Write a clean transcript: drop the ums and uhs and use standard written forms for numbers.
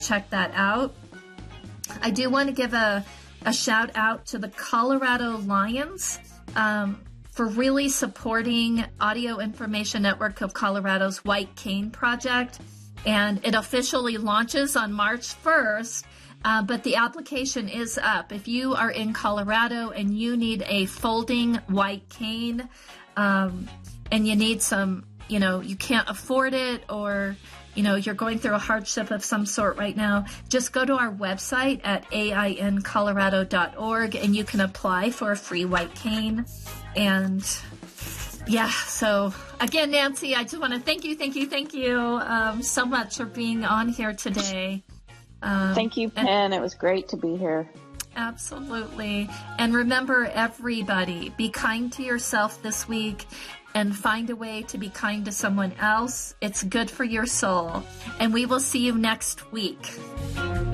check that out. I do want to give a shout out to the Colorado Lions for really supporting Audio Information Network of Colorado's White Cane Project. And it officially launches on March 1st, but the application is up. If you are in Colorado and you need a folding white cane, and you need some, you can't afford it, or you're going through a hardship of some sort right now, just go to our website at aincolorado.org and you can apply for a free white cane. And yeah, so again, Nancy, I just want to thank you so much for being on here today. Thank you, Pen. It was great to be here. Absolutely. And remember, everybody, be kind to yourself this week and find a way to be kind to someone else. It's good for your soul. And we will see you next week.